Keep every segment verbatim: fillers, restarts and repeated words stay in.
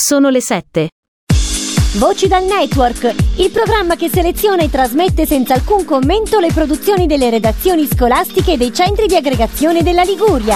Sono le sette. Voci dal Network, il programma che seleziona e trasmette senza alcun commento le produzioni delle redazioni scolastiche dei centri di aggregazione della Liguria.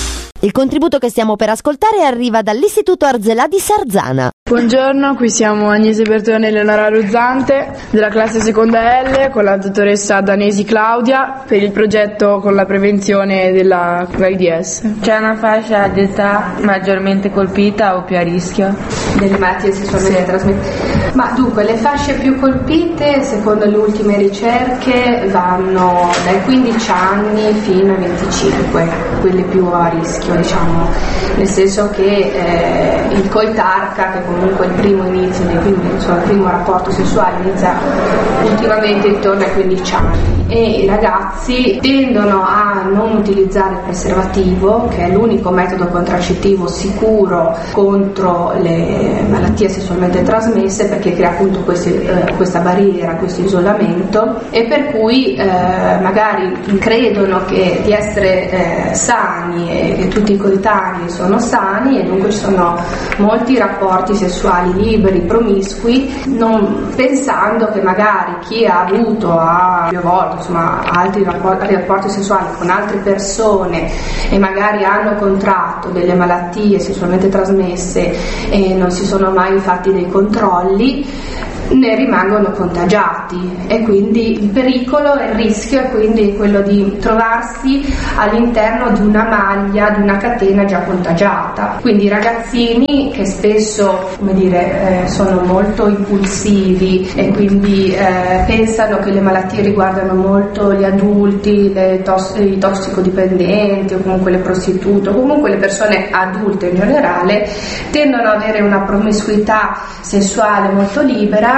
Il contributo che stiamo per ascoltare arriva dall'Istituto Arzelà di Sarzana. Buongiorno, qui siamo Agnese Bertone e Eleonora Ruzzante della classe seconda L con la dottoressa Danesi Claudia per il progetto con la prevenzione dell'AIDS. C'è una fascia d'età maggiormente colpita o più a rischio delle malattie sessualmente sì. trasmesse? Ma dunque, le fasce più colpite secondo le ultime ricerche vanno dai quindici anni fino ai venticinque, quelle più a rischio, diciamo, nel senso che eh, il coitarca, che comunque il primo inizio, quindi insomma, il primo rapporto sessuale inizia ultimamente intorno ai quindici anni, e i ragazzi tendono a non utilizzare il preservativo, che è l'unico metodo contraccettivo sicuro contro le malattie sessualmente trasmesse, perché crea appunto questi, eh, questa barriera, questo isolamento, e per cui eh, magari credono che di essere eh, sani e che tutti i coetanei sono sani, e dunque ci sono molti rapporti sessuali liberi, promiscui, non pensando che magari chi ha avuto a più volte insomma altri rapporti, rapporti sessuali con altre persone e magari hanno contratto delle malattie sessualmente trasmesse e non si sono mai fatti dei controlli, ne rimangono contagiati, e quindi il pericolo e il rischio è quindi quello di trovarsi all'interno di una maglia, di una catena già contagiata. Quindi i ragazzini, che spesso, come dire, eh, sono molto impulsivi e quindi eh, pensano che le malattie riguardano molto gli adulti, le tos- i tossicodipendenti o comunque le prostitute o comunque le persone adulte in generale, tendono ad avere una promiscuità sessuale molto libera,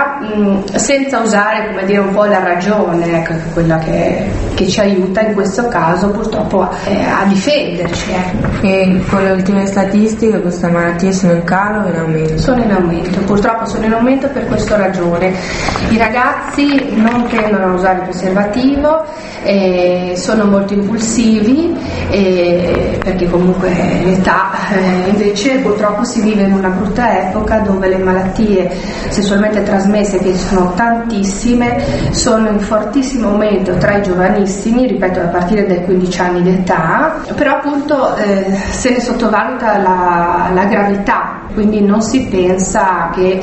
senza usare, come dire, un po' la ragione, ecco, quella che, che ci aiuta in questo caso purtroppo a, eh, a difenderci. Eh. E con le ultime statistiche queste malattie sono in calo o in aumento? Sono in aumento, purtroppo sono in aumento per questa ragione. I ragazzi non tendono a usare il preservativo, eh, sono molto impulsivi, eh, perché comunque l'età, eh, invece purtroppo si vive in una brutta epoca dove le malattie sessualmente trasmesse, che sono tantissime, sono in fortissimo aumento tra i giovanissimi, ripeto, a partire dai quindici anni d'età, però appunto eh, se ne sottovaluta la, la gravità, quindi non si pensa che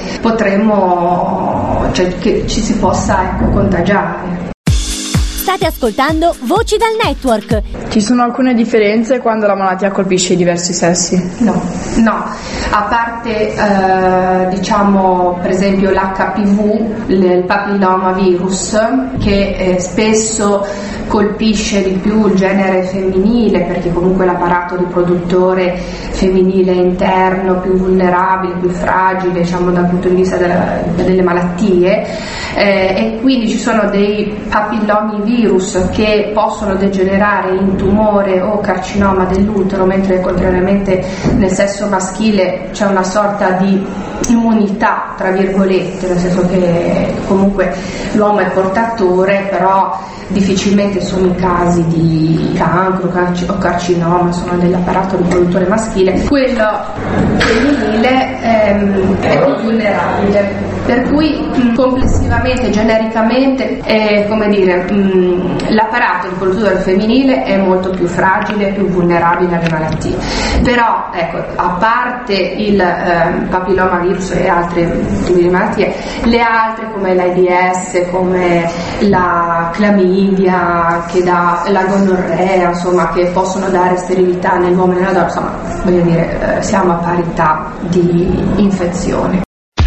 potremmo, cioè che ci si possa, ecco, contagiare. State ascoltando Voci dal Network. Ci sono alcune differenze quando la malattia colpisce i diversi sessi? No, no, a parte eh, diciamo per esempio l'H P V, il papillomavirus, che eh, spesso colpisce di più il genere femminile, perché comunque l'apparato riproduttore femminile interno più vulnerabile, più fragile, diciamo dal punto di vista della, delle malattie, eh, e quindi ci sono dei papillomi virus che possono degenerare in tumore o carcinoma dell'utero, mentre contrariamente nel sesso maschile c'è una sorta di immunità, tra virgolette, nel senso che comunque l'uomo è portatore, però difficilmente sono i casi di cancro o carcinoma, sono dell'apparato riproduttore maschile. Quello femminile ehm, è più vulnerabile, per cui mh, complessivamente, genericamente, eh, come dire, mh, l'apparato riproduttore femminile è molto più fragile, più vulnerabile alle malattie. Però, ecco, a parte il eh, papillomavirus e altre tipi di malattie, le altre come l'AIDS, come la clamidia, che dà la gonorrea, insomma, che possono dare sterilità nell'uomo e nella donna, insomma, voglio dire, eh, siamo a parità di infezione.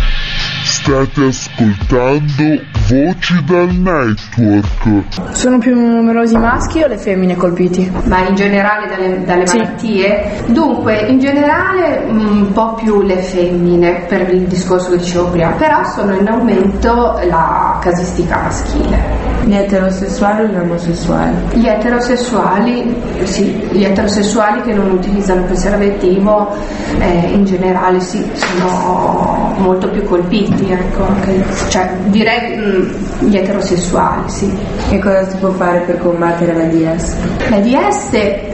State ascoltando Voci dal Network. Sono più numerosi i maschi o le femmine colpiti? Ma in generale dalle, dalle sì. malattie? Dunque, in generale un po' più le femmine, per il discorso che dicevo prima, però sono in aumento la casistica maschile. Gli eterosessuali o gli omosessuali? Gli eterosessuali, sì, gli eterosessuali che non utilizzano il preservativo eh, in generale sì, sono molto più colpiti, ecco, anche, cioè, direi mh, gli eterosessuali, sì. E cosa si può fare per combattere l'AIDS? L'AIDS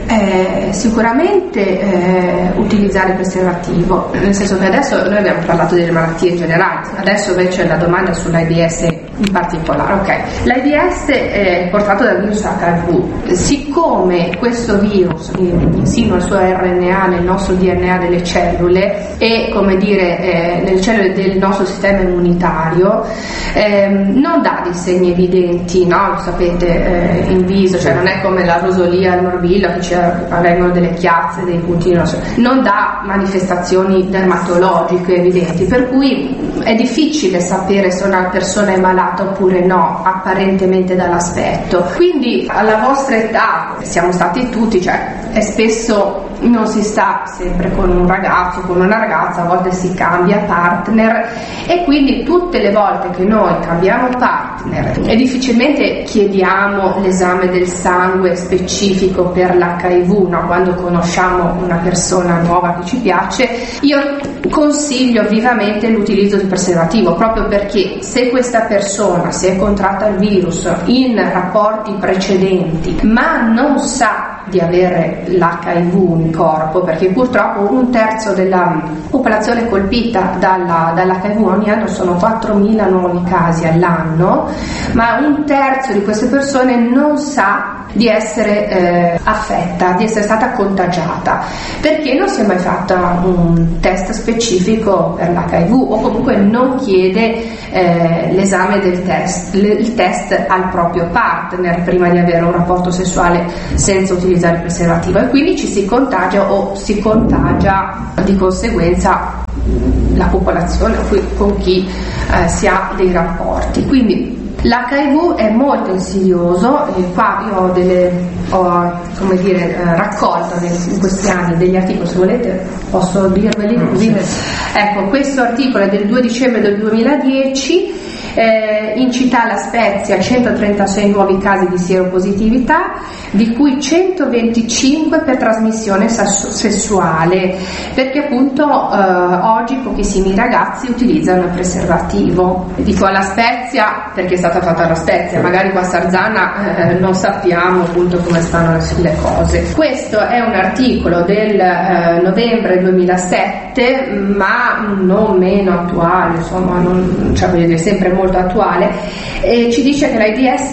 è sicuramente eh, utilizzare il preservativo, nel senso che adesso noi abbiamo parlato delle malattie in generale, adesso invece la domanda è sull'AIDS in particolare. Ok, l'AIDS è portato dal virus acca i vu. Siccome questo virus insinua il suo erre enne a nel nostro di enne a delle cellule e, come dire, eh, nelle cellule del nostro sistema immunitario, eh, non dà dei segni evidenti, no? Lo sapete, eh, in viso, cioè non è come la rosolia, il morbillo che ci avvengono delle chiazze, dei puntini, non dà manifestazioni dermatologiche evidenti, per cui è difficile sapere se una persona è malata oppure no, apparentemente dall'aspetto. Quindi alla vostra età siamo stati tutti, cioè è spesso non si sta sempre con un ragazzo, con una ragazza, a volte si cambia partner e quindi tutte le volte che noi cambiamo partner e difficilmente chiediamo l'esame del sangue specifico per l'acca i vu, no? Quando conosciamo una persona nuova che ci piace, io consiglio vivamente l'utilizzo del preservativo, proprio perché se questa persona si è contratta il virus in rapporti precedenti ma non sa di avere l'acca i vu in corpo, perché purtroppo un terzo della popolazione colpita dalla, dall'acca i vu ogni anno sono quattromila nuovi casi all'anno, ma un terzo di queste persone non sa di essere eh, affetta, di essere stata contagiata, perché non si è mai fatta un test specifico per l'acca i vu o comunque non chiede eh, l'esame del test, il test al proprio partner prima di avere un rapporto sessuale senza utilizzare il preservativo, e quindi ci si contagia o si contagia di conseguenza la popolazione con chi eh, si ha dei rapporti. Quindi l'acca i vu è molto insidioso e qua io ho, delle, ho come dire, eh, raccolto in questi anni degli articoli, se volete posso dirveli. Mm, sì. Ecco, questo articolo è del due dicembre del duemiladieci. Eh, in città La Spezia centotrentasei nuovi casi di sieropositività, di cui centoventicinque per trasmissione sessuale, perché appunto eh, oggi pochissimi ragazzi utilizzano il preservativo. Dico alla Spezia perché è stata fatta la Spezia, magari qua a Sarzana eh, non sappiamo appunto come stanno le cose. Questo è un articolo del eh, novembre duemilasette, ma non meno attuale, insomma, non, cioè voglio dire, sempre molto attuale, e ci dice che l'AIDS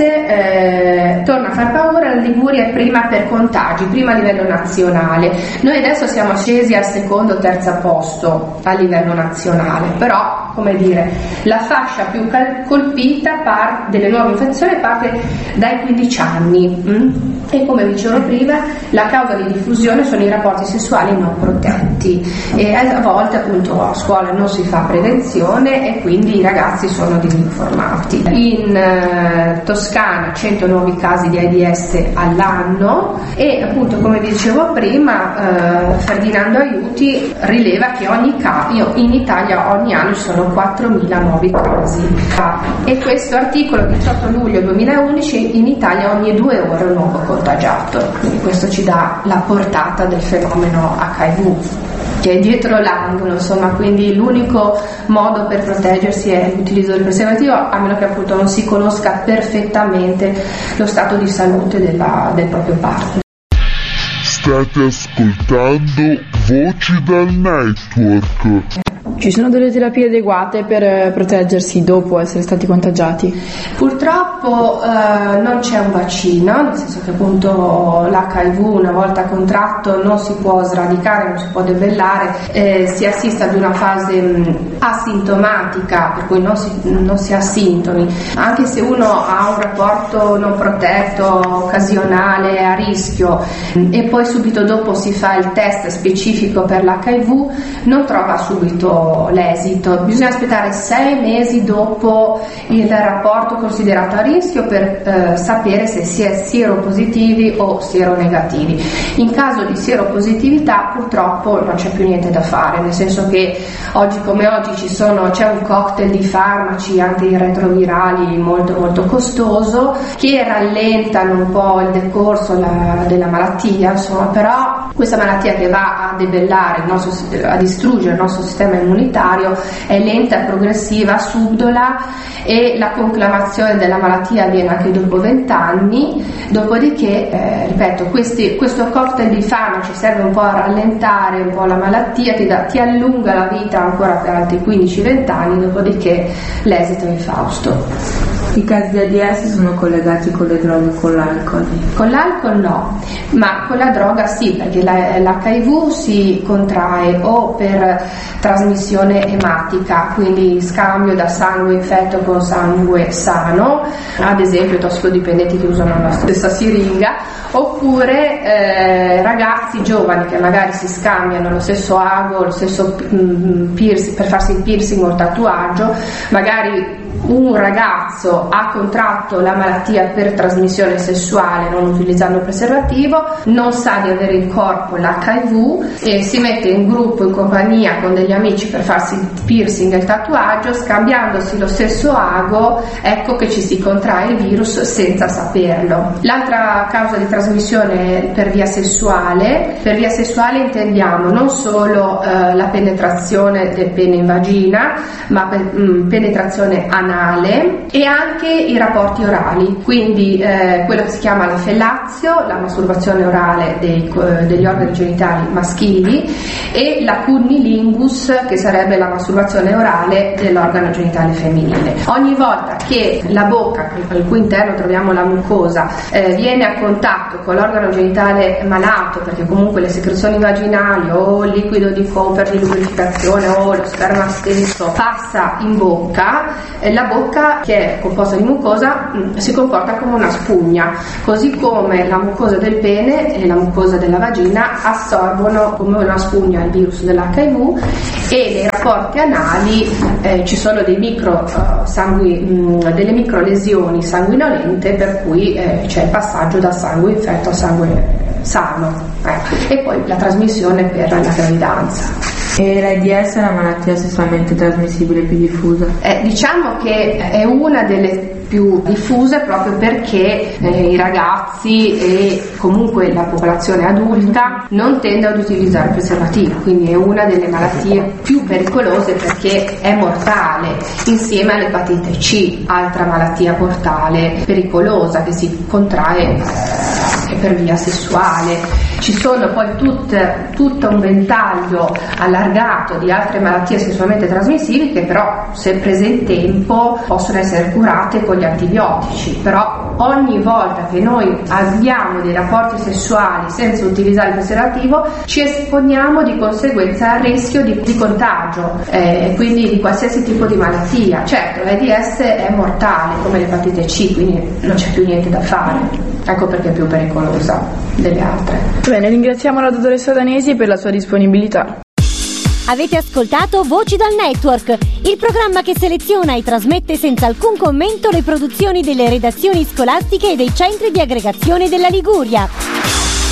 eh, torna a far paura. La Liguria è prima per contagi, prima a livello nazionale. Noi adesso siamo scesi al secondo o terzo posto a livello nazionale, però come dire, la fascia più cal- colpita par- delle nuove infezioni parte dai quindici anni mm? E come dicevo prima, la causa di diffusione sono i rapporti sessuali non protetti, e a volte appunto a scuola non si fa prevenzione e quindi i ragazzi sono disinformati. In eh, Toscana cento nuovi casi di AIDS all'anno, e appunto come dicevo prima eh, Ferdinando Aiuti rileva che ogni ca- io, in Italia ogni anno ci sono quattromila nuovi casi, e questo articolo diciotto luglio duemilaundici, in Italia ogni due ore un nuovo contagiato, quindi questo ci dà la portata del fenomeno acca i vu che è dietro l'angolo, insomma. Quindi l'unico modo per proteggersi è l'utilizzo del preservativo, a meno che appunto non si conosca perfettamente lo stato di salute della, del proprio partner. State ascoltando Voci dal Network. Ci sono delle terapie adeguate per proteggersi dopo essere stati contagiati? Purtroppo eh, non c'è un vaccino, nel senso che appunto l'acca i vu una volta contratto non si può sradicare, non si può debellare, eh, si assiste ad una fase mh, asintomatica, per cui non si, non si ha sintomi. Anche se uno ha un rapporto non protetto, occasionale, a rischio, mh, e poi subito dopo si fa il test specifico per l'acca i vu, non trova subito l'esito. Bisogna aspettare sei mesi dopo il rapporto considerato a rischio per eh, sapere se si è sieropositivi o sieronegativi. In caso di sieropositività purtroppo non c'è più niente da fare, nel senso che oggi come oggi ci sono, c'è un cocktail di farmaci antiretrovirali molto molto costoso che rallentano un po' il decorso la, della malattia, insomma, però però questa malattia che va a debellare il nostro, a distruggere il nostro sistema immunitario è lenta, progressiva, subdola, e la conclamazione della malattia avviene anche dopo vent'anni. Dopodiché, eh, ripeto, questi, questo cocktail di farmaci serve un po' a rallentare un po' la malattia, ti, da, ti allunga la vita ancora per altri quindici venti anni, dopodiché l'esito è infausto. I casi di AIDS sono collegati con le droghe o con l'alcol? Con l'alcol no, ma con la droga sì, perché la, l'H I V si contrae o per trasmissione ematica, quindi scambio da sangue infetto con sangue sano, ad esempio tossicodipendenti che usano la stessa siringa, oppure eh, ragazzi giovani che magari si scambiano lo stesso ago, lo stesso mm, piercing, per farsi il piercing o il tatuaggio. Magari un ragazzo ha contratto la malattia per trasmissione sessuale non utilizzando preservativo, non sa di avere in corpo l'H I V e si mette in gruppo, in compagnia con degli amici per farsi il piercing e il tatuaggio, scambiandosi lo stesso ago, ecco che ci si contrae il virus senza saperlo. L'altra causa di trasmissione per via sessuale, per via sessuale intendiamo non solo eh, la penetrazione del pene in vagina, ma pe- mh, penetrazione anale e anche i rapporti orali, quindi eh, quello che si chiama la fellazio, la masturbazione orale dei, eh, degli organi genitali maschili, e la cunnilingus, che sarebbe la masturbazione orale dell'organo genitale femminile. Ogni volta che la bocca, al cui interno troviamo la mucosa, eh, viene a contatto con l'organo genitale malato, perché comunque le secrezioni vaginali o il liquido di Cooper di lubrificazione o lo sperma stesso passa in bocca, la bocca, che è composta di mucosa, si comporta come una spugna, così come la mucosa del pene e la mucosa della vagina assorbono come una spugna il virus dell'H I V, e nei rapporti anali eh, ci sono dei micro, uh, sangui, mh, delle micro lesioni sanguinolente, per cui eh, c'è il passaggio da sangue infetto a sangue sano, eh. E poi la trasmissione per la gravidanza. E l'AIDS è la malattia sessualmente trasmissibile più diffusa? Eh, diciamo che è una delle più diffuse proprio perché eh, i ragazzi e comunque la popolazione adulta non tende ad utilizzare il preservativo, quindi è una delle malattie più pericolose perché è mortale, insieme all'epatite C, altra malattia mortale pericolosa che si contrae anche per via sessuale. Ci sono poi tut, tutto un ventaglio allargato di altre malattie sessualmente trasmissibili che però, se prese in tempo, possono essere curate con gli antibiotici. Però ogni volta che noi abbiamo dei rapporti sessuali senza utilizzare il preservativo ci esponiamo di conseguenza al rischio di, di contagio, eh, quindi di qualsiasi tipo di malattia. Certo, l'AIDS è mortale come l'epatite C, quindi non c'è più niente da fare. Ecco perché è più pericolosa delle altre. Bene, ringraziamo la dottoressa Danesi per la sua disponibilità. Avete ascoltato Voci dal Network, il programma che seleziona e trasmette senza alcun commento le produzioni delle redazioni scolastiche e dei centri di aggregazione della Liguria.